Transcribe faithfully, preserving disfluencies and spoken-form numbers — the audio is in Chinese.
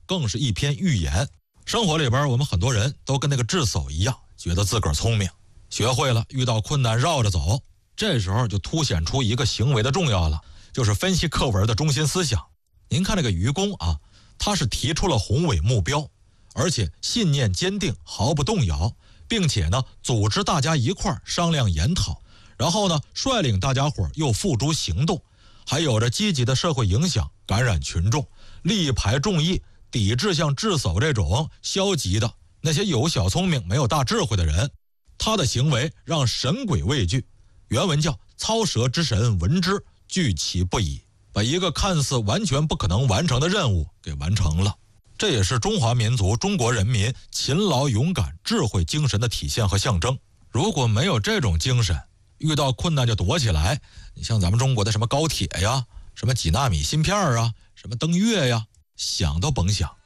更是一篇寓言。生活里边我们很多人都跟那个智叟一样，觉得自个儿聪明，学会了遇到困难绕着走。这时候就凸显出一个行为的重要了，就是分析课文的中心思想。您看这个愚公啊，他是提出了宏伟目标，而且信念坚定，毫不动摇，并且呢组织大家一块儿商量研讨，然后呢率领大家伙又付诸行动，还有着积极的社会影响，感染群众，力排众议，抵制像智叟这种消极的那些有小聪明没有大智慧的人。他的行为让神鬼畏惧，原文叫操蛇之神闻之惧其不已，把一个看似完全不可能完成的任务给完成了。这也是中华民族中国人民勤劳勇敢智慧精神的体现和象征。如果没有这种精神，遇到困难就躲起来，你像咱们中国的什么高铁呀，什么几纳米芯片啊，什么登月呀，想都甭想。